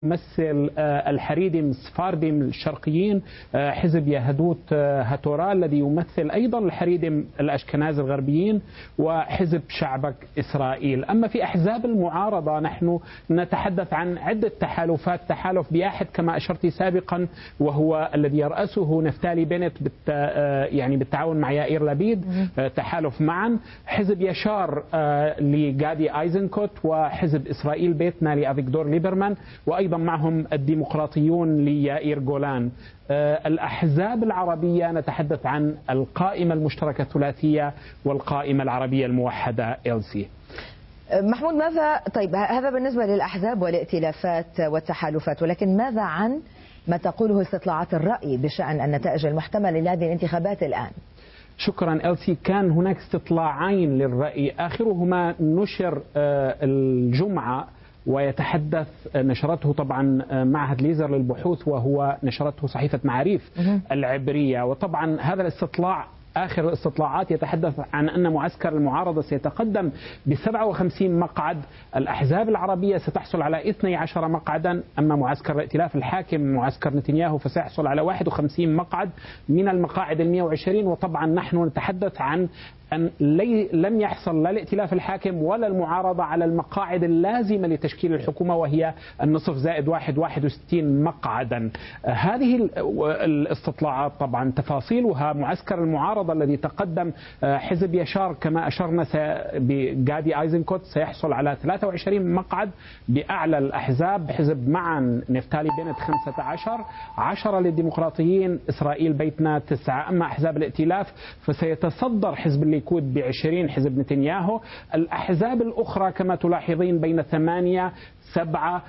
يمثل الحريدم سفاردم الشرقيين، حزب يهدوت هاتورا الذي يمثل أيضا الحريدم الأشكناز الغربيين، وحزب شعبك إسرائيل. أما في أحزاب المعارضة نحن نتحدث عن عدة تحالفات. تحالف بياحد كما أشرت سابقا وهو الذي يرأسه نفتالي بنت يعني بالتعاون مع يائير لبيد، تحالف معا. حزب يشار لجادي ايزنكوت، وحزب إسرائيل بيتنا لأفيغدور ليبرمان، وأيضا معهم الديمقراطيون ليائير جولان. الأحزاب العربية نتحدث عن القائمة المشتركة الثلاثية والقائمة العربية الموحدة LC. محمود، ماذا طيب هذا بالنسبة للأحزاب والائتلافات والتحالفات، ولكن ماذا عن ما تقوله استطلاعات الرأي بشأن النتائج المحتملة لهذه الانتخابات الآن؟ شكرا LC. كان هناك استطلاعين للرأي، آخرهما نشر الجمعة ويتحدث، نشرته طبعا معهد ليزر للبحوث، وهو نشرته صحيفة معاريف العبرية. وطبعا هذا الاستطلاع آخر الاستطلاعات يتحدث عن أن معسكر المعارضة سيتقدم ب57 مقعد، الأحزاب العربية ستحصل على 12 مقعدا، أما معسكر الائتلاف الحاكم معسكر نتنياهو فسيحصل على 51 مقعد من المقاعد 120. وطبعا نحن نتحدث عن أن لم يحصل لا الائتلاف الحاكم ولا المعارضة على المقاعد اللازمة لتشكيل الحكومة، وهي النصف زائد 61 مقعدا. هذه الاستطلاعات طبعا تفاصيلها معسكر المعارضة الذي تقدم حزب يشار كما أشرنا بجادي ايزنكوت سيحصل على 23 مقعد بأعلى الأحزاب، حزب معا نفتالي بنت 15، 10 للديمقراطيين، إسرائيل بيتنا 9. أما أحزاب الائتلاف فسيتصدر حزب الليكود ب20، حزب نتنياهو. الأحزاب الأخرى كما تلاحظين بين 8 7،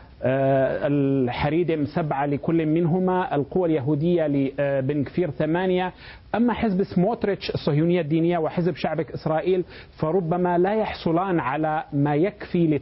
الحريدم 7 لكل منهما، القوى اليهودية لبن كفير 8. أما حزب سموتريتش الصهيونية الدينية وحزب شعبك إسرائيل فربما لا يحصلان على ما يكفي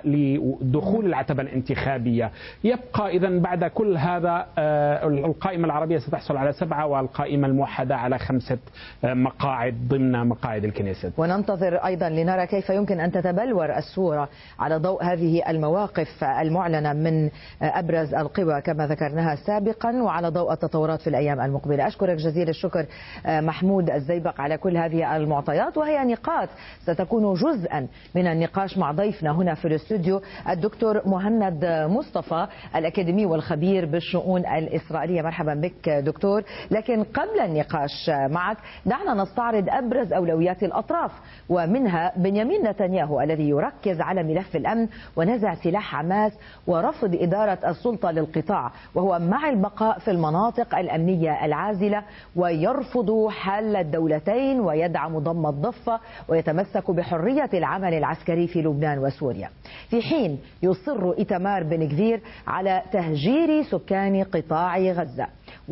لدخول العتبة الانتخابية. يبقى إذن بعد كل هذا القائمة العربية ستحصل على 7 والقائمة الموحدة على 5 مقاعد ضمن مقاعد الكنيست. وننتظر أيضا لنرى كيف يمكن أن تتبلور الصورة على ضوء هذه المواقف المعلنة من أبرز القوى كما ذكرناها سابقا، وعلى ضوء التطورات في الأيام المقبلة. أشكرك جزيل الشكر محمود الزيبق على كل هذه المعطيات، وهي نقاط ستكون جزءا من النقاش مع ضيفنا هنا في الاستوديو الدكتور مهند مصطفى الأكاديمي والخبير بالشؤون الإسرائيلية. مرحبا بك دكتور. لكن قبل النقاش معك دعنا نستعرض أبرز أولويات الأطراف، ومنها بنيامين نتنياهو الذي يركز على ملف الأمن ونزع سلاح حماس ورفض إدارة السلطة للقطاع، وهو مع البقاء في المناطق الأمنية العازلة، ويرفض حل الدولتين ويدعم ضم الضفة، ويتمسك بحرية العمل العسكري في لبنان وسوريا، في حين يصر إيتمار بن غفير على تهجير سكان قطاع غزة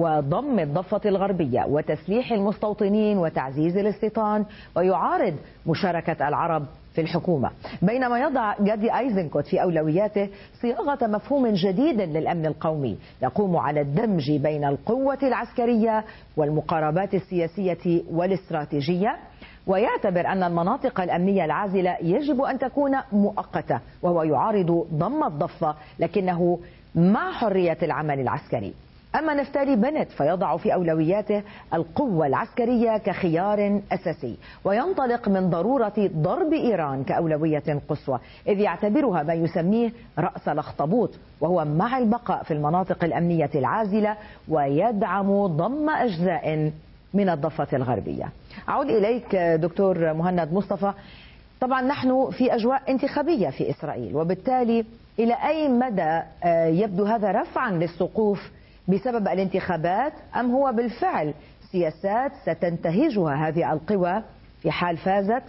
وضم الضفة الغربية وتسليح المستوطنين وتعزيز الاستيطان، ويعارض مشاركة العرب في الحكومة. بينما يضع جادي ايزنكوت في أولوياته صياغة مفهوم جديد للأمن القومي يقوم على الدمج بين القوة العسكرية والمقاربات السياسية والاستراتيجية، ويعتبر أن المناطق الأمنية العازلة يجب أن تكون مؤقتة، وهو يعارض ضم الضفة لكنه مع حرية العمل العسكري. أما نفتالي بنت فيضع في أولوياته القوة العسكرية كخيار أساسي، وينطلق من ضرورة ضرب إيران كأولوية قصوى، إذ يعتبرها ما يسميه رأس الأخطبوط، وهو مع البقاء في المناطق الأمنية العازلة ويدعم ضم أجزاء من الضفة الغربية. أعود إليك دكتور مهند مصطفى. طبعا نحن في أجواء انتخابية في إسرائيل، وبالتالي إلى أي مدى يبدو هذا رفعا للسقوف بسبب الانتخابات، أم هو بالفعل سياسات ستنتهجها هذه القوى في حال فازت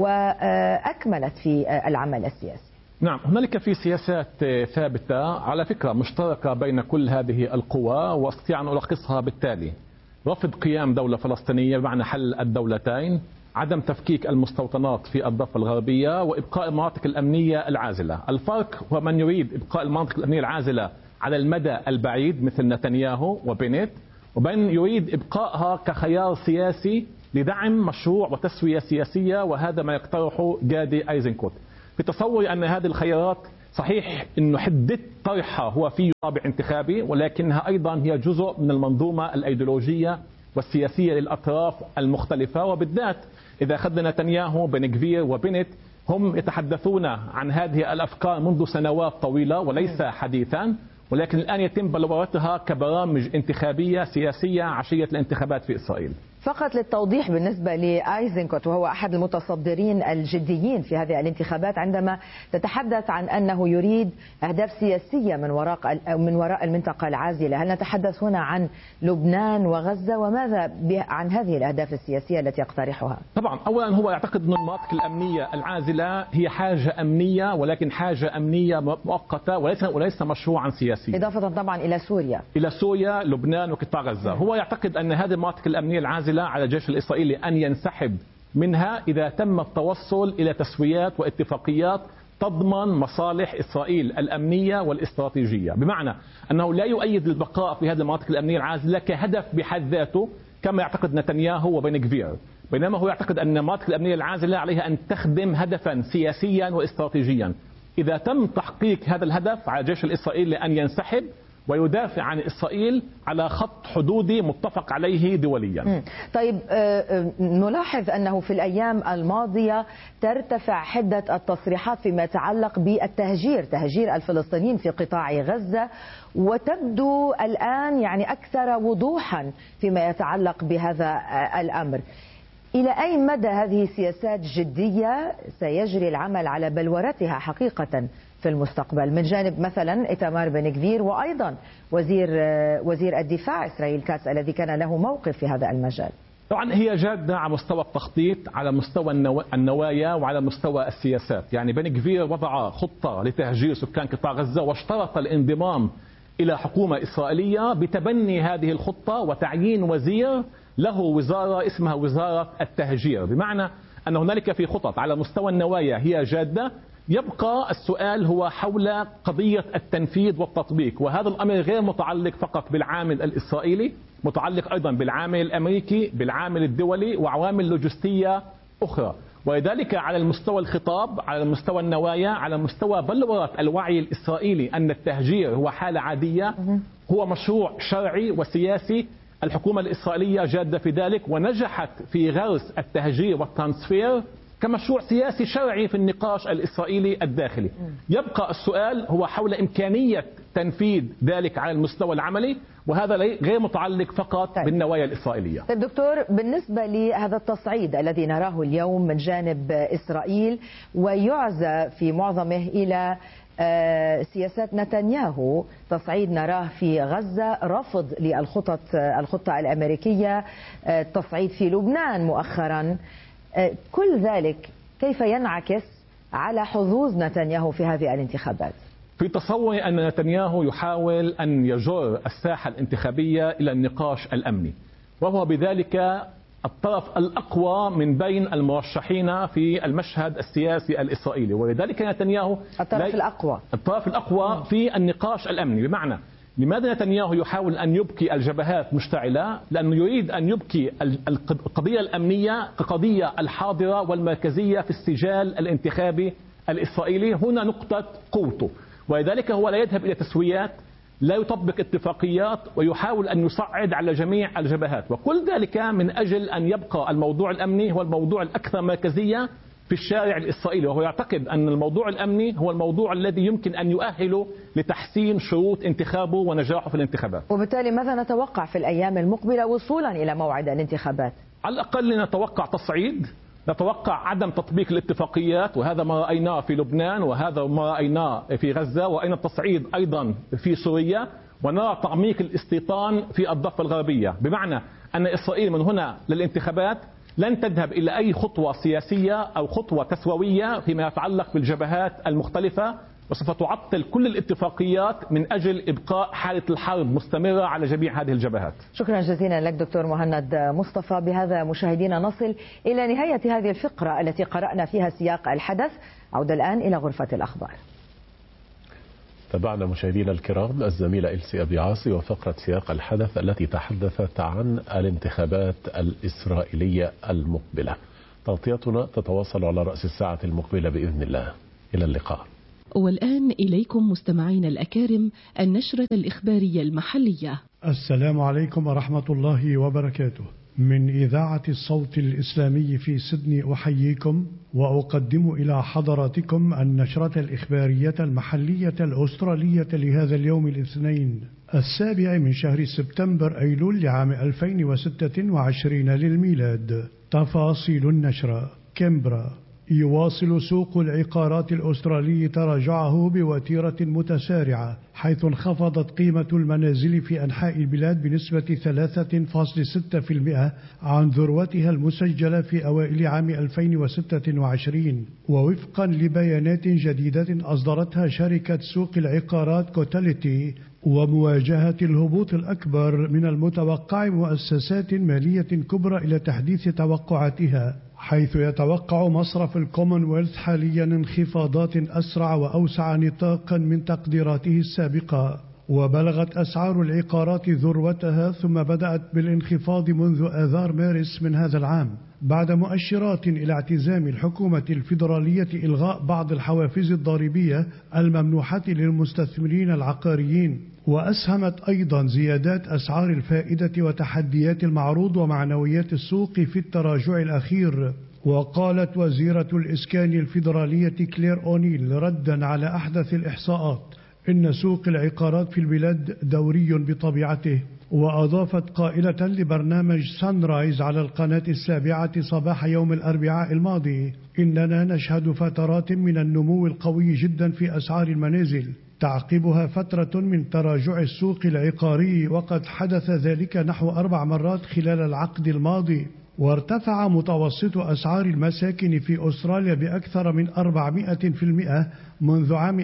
وأكملت في العمل السياسي؟ نعم، هنالك في سياسات ثابتة على فكرة مشتركة بين كل هذه القوى، واستطيع أن ألخصها بالتالي: رفض قيام دولة فلسطينية بمعنى حل الدولتين، عدم تفكيك المستوطنات في الضفة الغربية، وإبقاء المناطق الأمنية العازلة. الفرق هو من يريد إبقاء المناطق الأمنية العازلة على المدى البعيد مثل نتنياهو وبنت، وبين يريد إبقائها كخيار سياسي لدعم مشروع وتسوية سياسية، وهذا ما يقترحه جادي ايزنكوت. في تصوري أن هذه الخيارات صحيح أنه حدة طرحها هو فيه طابع انتخابي، ولكنها أيضا هي جزء من المنظومة الأيديولوجية والسياسية للأطراف المختلفة، وبالذات إذا أخذنا نتنياهو بن غفير وبنت هم يتحدثون عن هذه الأفكار منذ سنوات طويلة وليس حديثا، ولكن الآن يتم بلورتها كبرامج انتخابية سياسية عشية الانتخابات في إسرائيل. فقط للتوضيح بالنسبة لآيزنكوت، وهو أحد المتصدرين الجديين في هذه الانتخابات، عندما تتحدث عن أنه يريد أهداف سياسية من وراء المنطقة العازلة، هل نتحدث هنا عن لبنان وغزة؟ وماذا عن هذه الأهداف السياسية التي يقترحها؟ طبعا أولا هو يعتقد أن المناطق الأمنية العازلة هي حاجة أمنية، ولكن حاجة أمنية مؤقتة وليس مشروعا سياسيا، إضافة طبعا إلى سوريا، لبنان وقطاع غزة. هو يعتقد أن هذه المناطق الأمنية العازلة على الجيش الإسرائيلي أن ينسحب منها إذا تم التوصل إلى تسويات واتفاقيات تضمن مصالح إسرائيل الأمنية والاستراتيجية، بمعنى أنه لا يؤيد البقاء في هذه المناطق الأمنية العازلة كهدف بحد ذاته كما يعتقد نتنياهو وبن غفير، بينما هو يعتقد أن المناطق الأمنية العازلة عليها أن تخدم هدفا سياسيا واستراتيجيا. إذا تم تحقيق هذا الهدف على الجيش الإسرائيلي أن ينسحب ويدافع عن إسرائيل على خط حدودي متفق عليه دوليا. طيب، نلاحظ أنه في الأيام الماضية ترتفع حدة التصريحات فيما يتعلق تهجير الفلسطينيين في قطاع غزة، وتبدو الآن يعني أكثر وضوحا فيما يتعلق بهذا الأمر. إلى أي مدى هذه سياسات جدية سيجري العمل على بلورتها حقيقة في المستقبل من جانب مثلا إيتمار بن غفير، وأيضا وزير الدفاع إسرائيل كاتس الذي كان له موقف في هذا المجال؟ طبعا هي جادة على مستوى التخطيط، على مستوى النوايا، وعلى مستوى السياسات. يعني بن غفير وضع خطة لتهجير سكان قطاع غزة واشترط الانضمام إلى حكومة إسرائيلية بتبني هذه الخطة وتعيين وزير له وزارة اسمها وزارة التهجير، بمعنى أن هنالك في خطط على مستوى النوايا هي جادة. يبقى السؤال هو حول قضية التنفيذ والتطبيق، وهذا الأمر غير متعلق فقط بالعامل الإسرائيلي، متعلق أيضا بالعامل الأمريكي، بالعامل الدولي، وعوامل لوجستية أخرى. ولذلك على المستوى الخطاب، على المستوى النوايا، على مستوى بلورة الوعي الإسرائيلي أن التهجير هو حالة عادية، هو مشروع شرعي وسياسي. الحكومة الإسرائيلية جادة في ذلك ونجحت في غرس التهجير والترانسفير كمشروع سياسي شرعي في النقاش الإسرائيلي الداخلي. يبقى السؤال هو حول إمكانية تنفيذ ذلك على المستوى العملي، وهذا غير متعلق فقط بالنوايا الإسرائيلية. طيب دكتور، بالنسبة لهذا التصعيد الذي نراه اليوم من جانب إسرائيل ويعزى في معظمه إلى سياسات نتنياهو، تصعيد نراه في غزة، رفض للخطة الأمريكية، تصعيد في لبنان مؤخرا، كل ذلك كيف ينعكس على حظوظ نتنياهو في هذه الانتخابات؟ في تصوري أن نتنياهو يحاول أن يجر الساحة الانتخابية إلى النقاش الأمني، وهو بذلك الطرف الأقوى من بين المرشحين في المشهد السياسي الإسرائيلي. ولذلك نتنياهو الطرف الأقوى في النقاش الأمني. بمعنى لماذا نتنياهو يحاول أن يبقي الجبهات مشتعلة؟ لأنه يريد أن يبقي القضية الأمنية كقضية الحاضرة والمركزية في السجال الانتخابي الإسرائيلي. هنا نقطة قوته، ولذلك هو لا يذهب إلى تسويات، لا يطبق اتفاقيات، ويحاول أن يصعد على جميع الجبهات، وكل ذلك من أجل أن يبقى الموضوع الأمني هو الموضوع الأكثر مركزية في الشارع الإسرائيلي. وهو يعتقد أن الموضوع الأمني هو الموضوع الذي يمكن أن يؤهله لتحسين شروط انتخابه ونجاحه في الانتخابات. وبالتالي ماذا نتوقع في الأيام المقبلة وصولا إلى موعد الانتخابات؟ على الأقل نتوقع تصعيد، نتوقع عدم تطبيق الاتفاقيات، وهذا ما رأيناه في لبنان، وهذا ما رأيناه في غزة، وأين التصعيد أيضا في سوريا، ونرى تعميق الاستيطان في الضفة الغربية. بمعنى أن إسرائيل من هنا للانتخابات لن تذهب إلى أي خطوة سياسية أو خطوة تسوية فيما يتعلق بالجبهات المختلفة، وسوف تعطل كل الاتفاقيات من أجل إبقاء حالة الحرب مستمرة على جميع هذه الجبهات. شكرا جزيلا لك دكتور مهند مصطفى. بهذا مشاهدينا نصل إلى نهاية هذه الفقرة التي قرأنا فيها سياق الحدث. عودة الآن إلى غرفة الأخبار. تابعنا مشاهدينا الكرام الزميلة إلسي أبي عاصي وفقرة سياق الحدث التي تحدثت عن الانتخابات الإسرائيلية المقبلة. تغطيتنا تتواصل على رأس الساعة المقبلة بإذن الله. إلى اللقاء. والآن إليكم مستمعين الأكارم النشرة الإخبارية المحلية. السلام عليكم ورحمة الله وبركاته. من إذاعة الصوت الإسلامي في سيدني أحييكم وأقدم إلى حضراتكم النشرة الإخبارية المحلية الأسترالية لهذا اليوم الاثنين 7 من شهر سبتمبر أيلول لعام 2026 للميلاد. تفاصيل النشرة. كامبرا. يواصل سوق العقارات الأسترالي تراجعه بوتيرة متسارعة، حيث انخفضت قيمة المنازل في أنحاء البلاد بنسبة 3.6% عن ذروتها المسجلة في أوائل عام 2026. ووفقا لبيانات جديدة أصدرتها شركة سوق العقارات كوتاليتي، ومواجهة الهبوط الأكبر من المتوقع مؤسسات مالية كبرى إلى تحديث توقعاتها، حيث يتوقع مصرف الكومنولث حاليا انخفاضات أسرع وأوسع نطاقا من تقديراته السابقة. وبلغت أسعار العقارات ذروتها ثم بدأت بالانخفاض منذ آذار مارس من هذا العام، بعد مؤشرات إلى اعتزام الحكومة الفيدرالية إلغاء بعض الحوافز الضريبية الممنوحة للمستثمرين العقاريين. وأسهمت أيضا زيادات أسعار الفائدة وتحديات المعروض ومعنويات السوق في التراجع الأخير. وقالت وزيرة الإسكان الفيدرالية كلير أونيل ردا على أحدث الإحصاءات إن سوق العقارات في البلاد دوري بطبيعته. وأضافت قائلة لبرنامج سانرايز على القناة 7 صباح يوم الأربعاء الماضي: إننا نشهد فترات من النمو القوي جدا في أسعار المنازل، تعقبها فترة من تراجع السوق العقاري، وقد حدث ذلك نحو 4 مرات خلال العقد الماضي. وارتفع متوسط أسعار المساكن في أستراليا بأكثر من 400% منذ عام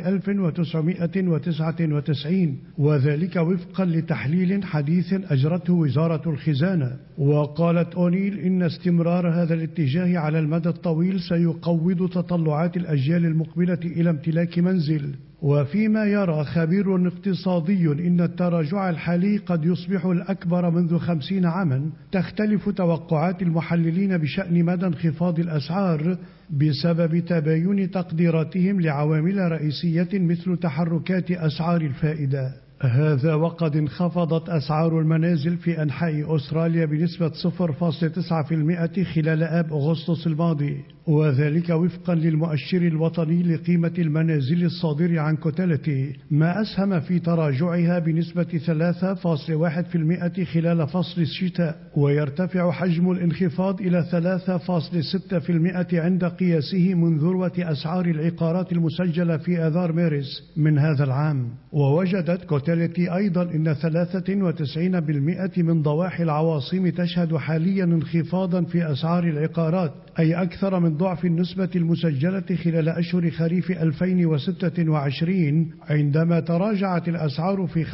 1999، وذلك وفقا لتحليل حديث أجرته وزارة الخزانة. وقالت أونيل إن استمرار هذا الاتجاه على المدى الطويل سيقوض تطلعات الأجيال المقبلة إلى امتلاك منزل. وفيما يرى خبير اقتصادي إن التراجع الحالي قد يصبح الأكبر منذ 50 عاما، تختلف توقعات المحللين بشأن مدى انخفاض الأسعار بسبب تباين تقديراتهم لعوامل رئيسية مثل تحركات أسعار الفائدة. هذا وقد انخفضت أسعار المنازل في أنحاء أستراليا بنسبة 0.9% خلال آب أغسطس الماضي، وذلك وفقا للمؤشر الوطني لقيمة المنازل الصادر عن كوتاليتي، ما أسهم في تراجعها بنسبة 3.1% خلال فصل الشتاء. ويرتفع حجم الانخفاض إلى 3.6% عند قياسه من ذروة أسعار العقارات المسجلة في آذار مارس من هذا العام. ووجدت كوتاليتي أيضا أن 93% من ضواحي العواصم تشهد حاليا انخفاضا في أسعار العقارات، أي أكثر من ضعف النسبة المسجلة خلال أشهر خريف 2026، عندما تراجعت الأسعار في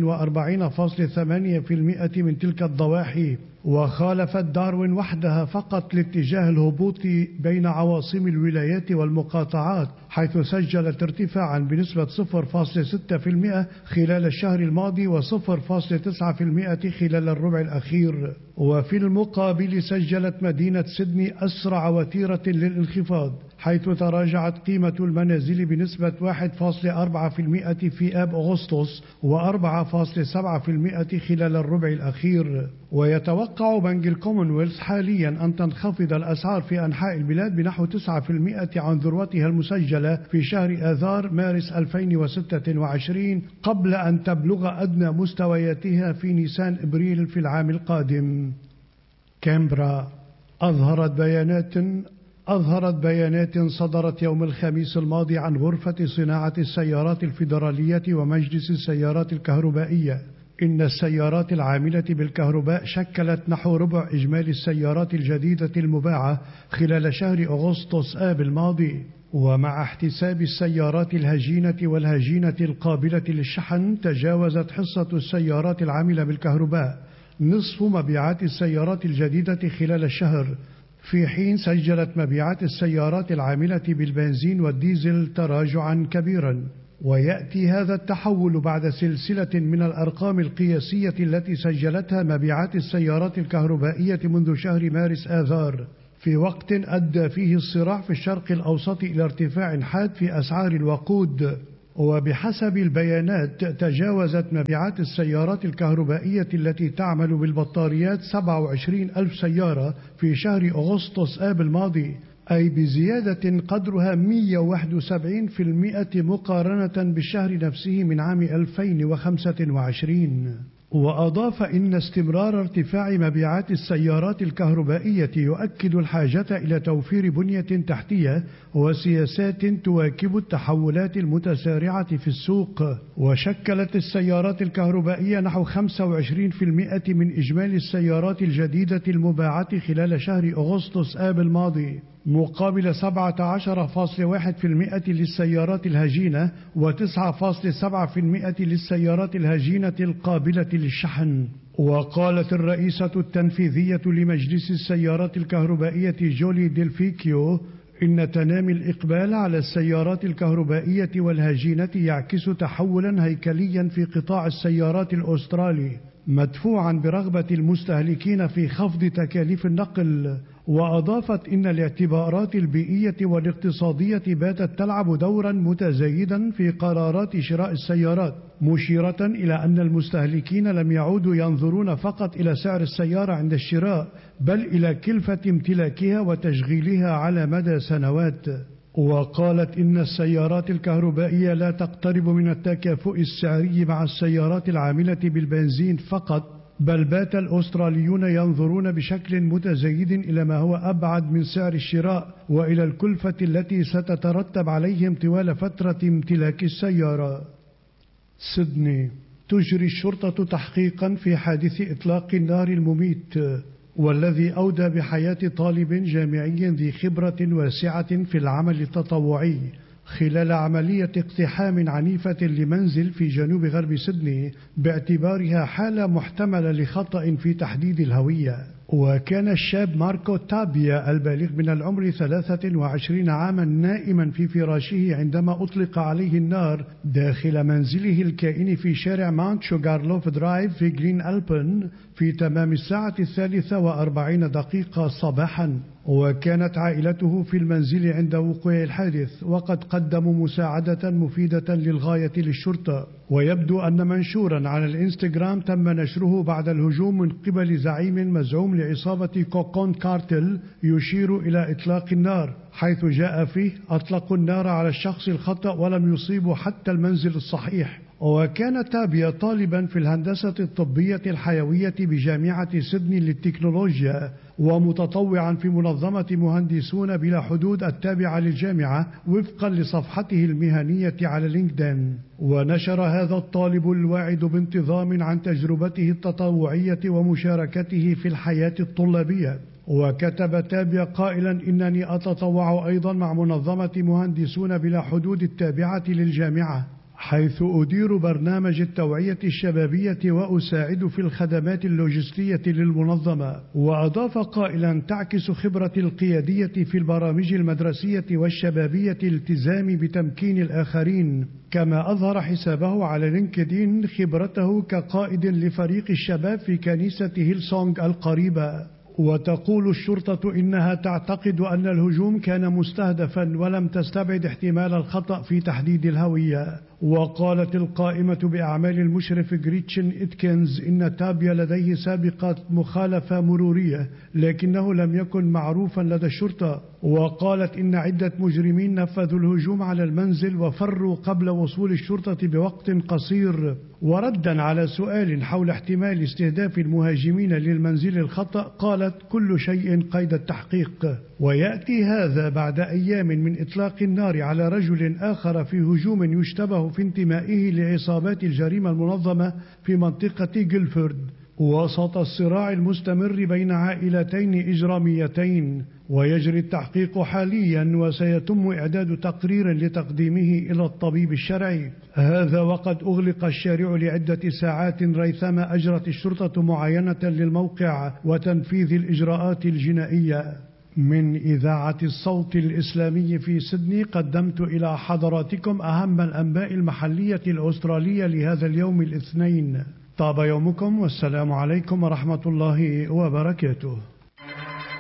45.8% من تلك الضواحي. وخالفت داروين وحدها فقط لاتجاه الهبوط بين عواصم الولايات والمقاطعات، حيث سجلت ارتفاعا بنسبة 0.6% خلال الشهر الماضي و0.9% خلال الربع الأخير. وفي المقابل سجلت مدينة سيدني أسرع وتيرة للانخفاض، حيث تراجعت قيمة المنازل بنسبة 1.4% في آب أغسطس و4.7% خلال الربع الأخير. ويتوقع بنك الكومنولث حاليا أن تنخفض الأسعار في أنحاء البلاد بنحو 9% عن ذروتها المسجلة في شهر آذار مارس 2026، قبل أن تبلغ أدنى مستوياتها في نيسان إبريل في العام القادم. كامبرا. أظهرت بيانات صدرت يوم الخميس الماضي عن غرفة صناعة السيارات الفيدرالية ومجلس السيارات الكهربائية إن السيارات العاملة بالكهرباء شكلت نحو ربع إجمالي السيارات الجديدة المباعة خلال شهر أغسطس آب الماضي. ومع احتساب السيارات الهجينة والهجينة القابلة للشحن، تجاوزت حصة السيارات العاملة بالكهرباء نصف مبيعات السيارات الجديدة خلال الشهر، في حين سجلت مبيعات السيارات العاملة بالبنزين والديزل تراجعا كبيرا. ويأتي هذا التحول بعد سلسلة من الأرقام القياسية التي سجلتها مبيعات السيارات الكهربائية منذ شهر مارس آذار، في وقت أدى فيه الصراع في الشرق الأوسط إلى ارتفاع حاد في أسعار الوقود. وبحسب البيانات تجاوزت مبيعات السيارات الكهربائية التي تعمل بالبطاريات 27 ألف سيارة في شهر أغسطس آب الماضي، أي بزيادة قدرها 171% مقارنة بالشهر نفسه من عام 2025. وأضاف إن استمرار ارتفاع مبيعات السيارات الكهربائية يؤكد الحاجة إلى توفير بنية تحتية وسياسات تواكب التحولات المتسارعة في السوق. وشكلت السيارات الكهربائية نحو 25% من إجمالي السيارات الجديدة المباعة خلال شهر أغسطس آب الماضي، مقابل 17.1% للسيارات الهجينة و9.7% للسيارات الهجينة القابلة للشحن. وقالت الرئيسة التنفيذية لمجلس السيارات الكهربائية جولي ديلفيكيو إن تنامي الإقبال على السيارات الكهربائية والهجينة يعكس تحولا هيكليا في قطاع السيارات الأسترالي، مدفوعا برغبة المستهلكين في خفض تكاليف النقل. وأضافت إن الاعتبارات البيئية والاقتصادية باتت تلعب دورا متزايدا في قرارات شراء السيارات، مشيرة إلى أن المستهلكين لم يعودوا ينظرون فقط إلى سعر السيارة عند الشراء، بل إلى كلفة امتلاكها وتشغيلها على مدى سنوات. وقالت إن السيارات الكهربائية لا تقترب من التكافؤ السعري مع السيارات العاملة بالبنزين فقط، بل بات الأستراليون ينظرون بشكل متزايد إلى ما هو أبعد من سعر الشراء وإلى الكلفة التي ستترتب عليهم طوال فترة امتلاك السيارة. سيدني. تجري الشرطة تحقيقا في حادث إطلاق النار المميت والذي أودى بحياة طالب جامعي ذي خبرة واسعة في العمل التطوعي خلال عملية اقتحام عنيفة لمنزل في جنوب غرب سيدني باعتبارها حالة محتملة لخطأ في تحديد الهوية. وكان الشاب ماركو تابيا البالغ من العمر 23 عاما نائما في فراشه عندما أطلق عليه النار داخل منزله الكائن في شارع ماونت شوغارلوف درايف في جرين ألبن في تمام 1:43 صباحا. وكانت عائلته في المنزل عند وقوع الحادث، وقد قدموا مساعدة مفيدة للغاية للشرطة. ويبدو أن منشورا على الإنستغرام تم نشره بعد الهجوم من قبل زعيم مزعوم لعصابة كوكون كارتل يشير إلى إطلاق النار، حيث جاء فيه أطلقوا النار على الشخص الخطأ ولم يصيبوا حتى المنزل الصحيح. وكان تابيا طالبا في الهندسة الطبية الحيوية بجامعة سيدني للتكنولوجيا ومتطوعا في منظمة مهندسون بلا حدود التابعة للجامعة وفقا لصفحته المهنية على لينكدين. ونشر هذا الطالب الواعد بانتظام عن تجربته التطوعية ومشاركته في الحياة الطلابية. وكتب تابيا قائلا إنني أتطوع أيضا مع منظمة مهندسون بلا حدود التابعة للجامعة، حيث أدير برنامج التوعية الشبابية وأساعد في الخدمات اللوجستية للمنظمة. وأضاف قائلا تعكس خبرة القيادية في البرامج المدرسية والشبابية الالتزام بتمكين الآخرين. كما أظهر حسابه على لينكدين خبرته كقائد لفريق الشباب في كنيسة هيلسونغ القريبة. وتقول الشرطة إنها تعتقد أن الهجوم كان مستهدفا ولم تستبعد احتمال الخطأ في تحديد الهوية. وقالت القائمة بأعمال المشرف غريتشن إتكنز إن تابيا لديه سابقة مخالفة مرورية لكنه لم يكن معروفا لدى الشرطة. وقالت إن عدة مجرمين نفذوا الهجوم على المنزل وفروا قبل وصول الشرطة بوقت قصير. وردا على سؤال حول احتمال استهداف المهاجمين للمنزل الخطأ قالت كل شيء قيد التحقيق. ويأتي هذا بعد أيام من إطلاق النار على رجل آخر في هجوم يشتبه في انتمائه لعصابات الجريمة المنظمة في منطقة جيلفورد وسط الصراع المستمر بين عائلتين إجراميتين. ويجري التحقيق حاليا وسيتم إعداد تقرير لتقديمه إلى الطبيب الشرعي. هذا وقد أغلق الشارع لعدة ساعات ريثما أجرت الشرطة معاينة للموقع وتنفيذ الإجراءات الجنائية. من إذاعة الصوت الإسلامي في سيدني قدمت إلى حضراتكم أهم الأنباء المحلية الأسترالية لهذا اليوم الاثنين. طاب يومكم والسلام عليكم ورحمة الله وبركاته.